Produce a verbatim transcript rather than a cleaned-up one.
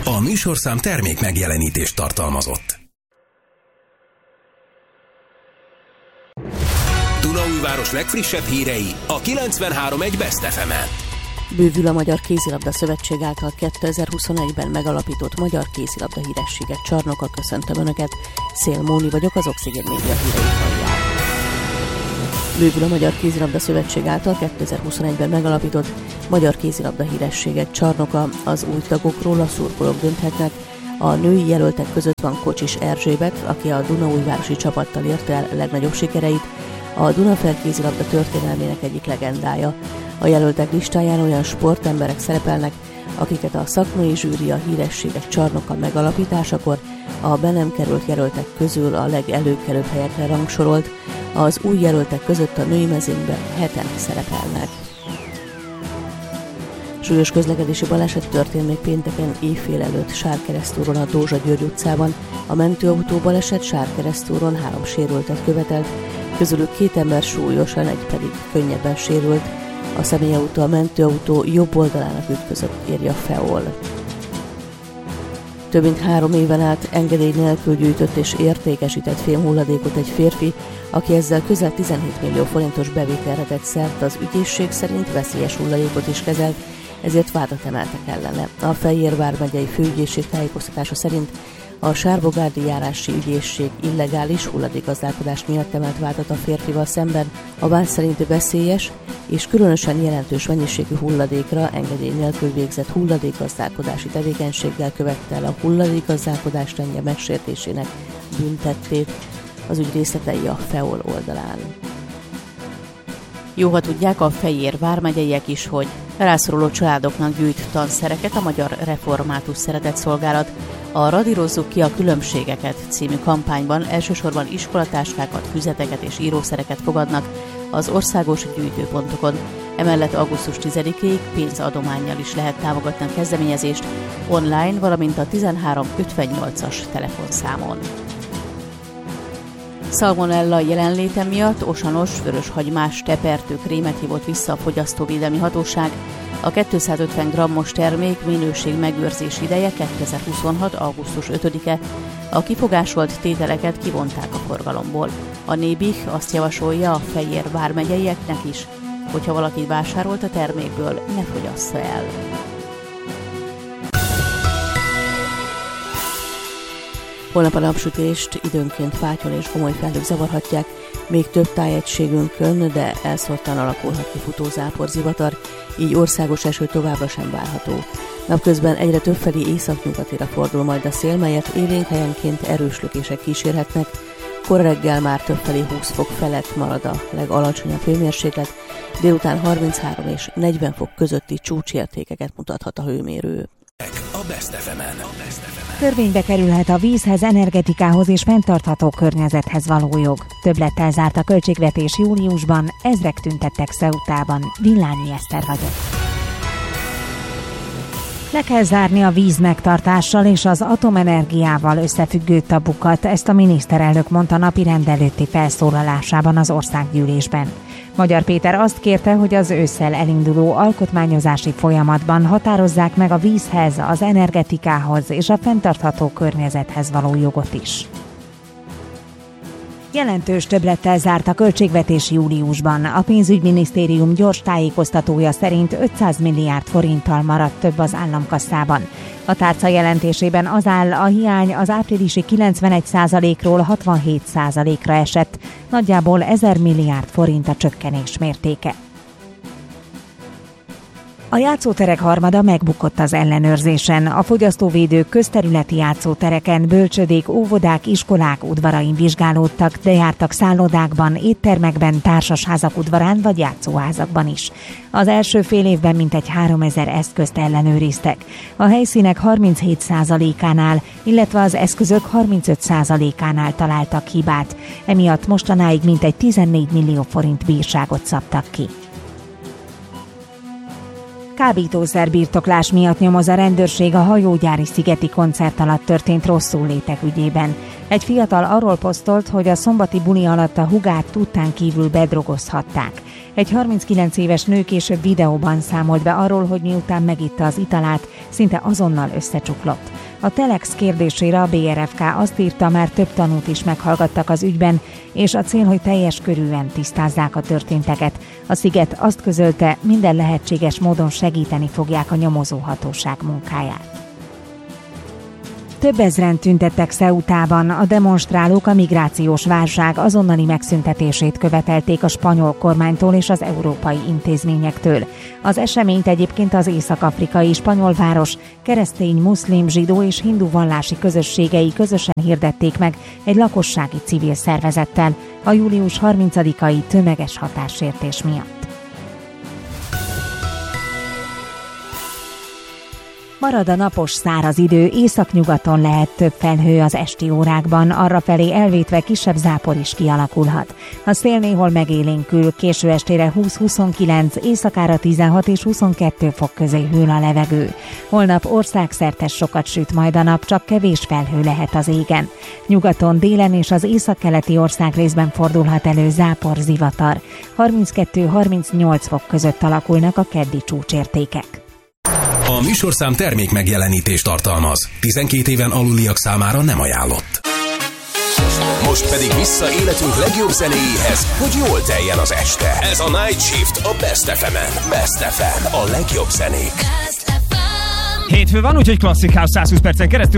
A műsorszám termék megjelenítést tartalmazott. Dunaújváros legfrissebb hírei a kilencvenhárom egész egy Best ef emen. Bővül a Magyar Kézilabda Szövetség által kétezer-huszonegyben megalapított Magyar Kézilabda Hírességek Csarnoka. Köszöntöm Önöket, Szél Móni vagyok, az Oxigén Média hírei hallják. Bővül a Magyar Kézilabda Szövetség által kétezer-huszonegyben megalapított Magyar Kézilabda Hírességek Csarnoka. Az új tagokról a szurkolók dönthetnek. A női jelöltek között van Kocsis Erzsébet, aki a dunaújvárosi csapattal érte el legnagyobb sikereit, a Dunafer kézilabda történelmének egyik legendája. A jelöltek listáján olyan sportemberek szerepelnek, akiket a szakmai zsűri a Hírességek Csarnoka megalapításakor a be nem került jelöltek közül a legelőkelőbb helyekre rangsorolt. Az új jelöltek között a női mezőnyben heten szerepelnek. Súlyos közlekedési baleset történt még pénteken éjfél előtt Sárkeresztúron a Dózsa-György utcában. A mentőautó baleset Sárkeresztúron három sérültet követelt, közülük két ember súlyosan, egy pedig könnyebben sérült. A személyautó a mentőautó jobb oldalának ütközött, írja Feol. Több mint három éven át engedély nélkül gyűjtött és értékesített fémhulladékot egy férfi, aki ezzel közel tizenhét millió forintos bevételre tett szert. Az ügyészség szerint veszélyes hulladékot is kezelt, ezért vádat emeltek ellene. A Fejér vármegyei főügyészség tájékoztatása szerint a Sárbogárdi járási ügyészség illegális hulladékgazdálkodás miatt emelt vádat a férfival szemben. A vád szerint veszélyes és különösen jelentős mennyiségű hulladékra engedély nélkül végzett hulladékgazdálkodási tevékenységgel követte el a hulladékgazdálkodás rendje megsértésének büntettét. Az ügy részletei a Feol oldalán. Jó, ha tudják a Fejér vármegyeiek is, hogy rászoruló családoknak gyűjt tanszereket a Magyar Református Szeretetszolgálat. A Radírozzuk ki a különbségeket című kampányban elsősorban iskolatáskákat, füzeteket és írószereket fogadnak az országos gyűjtőpontokon. Emellett augusztus tizedikéig pénzadománnyal is lehet támogatni a kezdeményezést online, valamint a tizenhárom ötvennyolcas telefonszámon. Szalmonella jelenléte miatt osanos, vöröshagymás tepertő krémet hívott vissza a Fogyasztóvédelmi Hatóság. A kétszázötven grammos termék minőség megőrzés ideje kétezer-huszonhat. augusztus ötödike. A kifogásolt tételeket kivonták a forgalomból. A Nébih azt javasolja a Fejér vármegyeieknek is, hogyha valaki vásárolt a termékből, ne fogyassza el. Holnap a napsütést időnként fátyol és komoly felhők zavarhatják, még több tájegységünkön, de elszórtan alakulhat ki futózápor, zivatar, így országos eső továbbra sem várható. Napközben egyre többfelé északnyugatira fordul majd a szél, melyet élénk helyenként erős lökések kísérhetnek. Kora reggel már többfelé húsz fok felett marad a legalacsonyabb hőmérséklet, délután harminchárom és negyven fok közötti csúcsértékeket mutathat a hőmérő. A Best ef emen. Törvénybe kerülhet a vízhez, energetikához és fenntartható környezethez való jog. Többlettel zárt a költségvetés júliusban, ezrek tüntettek Ceutában. Villányi Eszter vagyok. Le kell zárni a víz megtartással és az atomenergiával összefüggő tabukat, ezt a miniszterelnök mondta napirend előtti felszólalásában az országgyűlésben. Magyar Péter azt kérte, hogy az ősszel elinduló alkotmányozási folyamatban határozzák meg a vízhez, az energetikához és a fenntartható környezethez való jogot is. Jelentős többlettel zárt a költségvetés júliusban. A pénzügyminisztérium gyors tájékoztatója szerint ötszáz milliárd forinttal maradt több az államkasszában. A tárca jelentésében az áll, a hiány az áprilisi kilencvenegy százalékról hatvanhét százalékra esett, nagyjából ezer milliárd forint a csökkenés mértéke. A játszóterek harmada megbukott az ellenőrzésen. A fogyasztóvédők közterületi játszótereken, bölcsödék, óvodák, iskolák udvarain vizsgálódtak, de jártak szállodákban, éttermekben, társasházak udvarán vagy játszóházakban is. Az első fél évben mintegy háromezer eszközt ellenőriztek. A helyszínek harminchét százalékánál, illetve az eszközök harmincöt százalékánál találtak hibát. Emiatt mostanáig mintegy tizennégy millió forint bírságot szabtak ki. Kábítószerbirtoklás miatt nyomoz a rendőrség a hajógyári szigeti koncert alatt történt rosszullétek ügyében. Egy fiatal arról posztolt, hogy a szombati buli alatt a hugát tudtán kívül bedrogozhatták. Egy harminckilenc éves nő később videóban számolt be arról, hogy miután megitta az italát, szinte azonnal összecsuklott. A Telex kérdésére a bé er ef ká azt írta, már több tanút is meghallgattak az ügyben, és a cél, hogy teljes körűen tisztázzák a történteket. A Sziget azt közölte, minden lehetséges módon segíteni fogják a nyomozóhatóság munkáját. Több ezren tüntettek Ceutában, a demonstrálók a migrációs válság azonnali megszüntetését követelték a spanyol kormánytól és az európai intézményektől. Az eseményt egyébként az észak-afrikai spanyol város keresztény, muszlim, zsidó és hindu vallási közösségei közösen hirdették meg egy lakossági civil szervezettel a július harmincadikai tömeges határsértés miatt. Marad a napos száraz idő, északnyugaton lehet több felhő az esti órákban, arrafelé elvétve kisebb zápor is kialakulhat. A szél néhol megélénkül, késő estére húsz-huszonkilenc, éjszakára tizenhat és huszonkettő fok közé hűl a levegő. Holnap országszerte sokat süt majd a nap, csak kevés felhő lehet az égen. Nyugaton, délen és az északkeleti országrészben fordulhat elő zápor, zivatar. harminckettő-harmincnyolc fok között alakulnak a keddi csúcsértékek. A műsorszám termék megjelenítést tartalmaz. tizenkét éven aluliak számára nem ajánlott. Most pedig vissza életünk legjobb zenéjéhez, hogy jól teljen az este. Ez a Night Shift a Best ef emen. Best ef em, a legjobb zenék. Hétfő van, úgyhogy Classic House százhúsz percen keresztül